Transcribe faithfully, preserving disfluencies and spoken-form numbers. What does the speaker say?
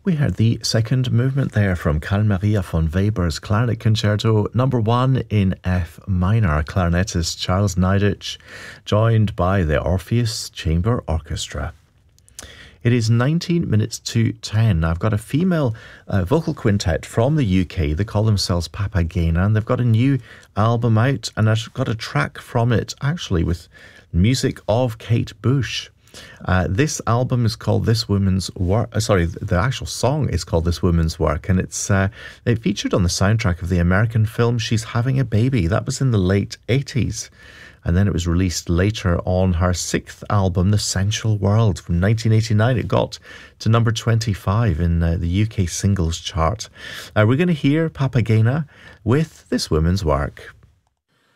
We heard the second movement there from Carl Maria von Weber's Clarinet Concerto number one in F minor. Clarinetist Charles Neidich, joined by the Orpheus Chamber Orchestra. It is nineteen minutes to ten. I've got a female uh, vocal quintet from the U K. They call themselves Papagena, and they've got a new album out, and I've got a track from it, actually, with music of Kate Bush. Uh, this album is called This Woman's Work. Uh, sorry, the actual song is called This Woman's Work, and it's uh, it featured on the soundtrack of the American film She's Having a Baby. That was in the late eighties. And then it was released later on her sixth album, The Sensual World, from nineteen eighty-nine. It got to number twenty-five in uh, the U K singles chart. Uh, we're going to hear Papagena with This Woman's Work.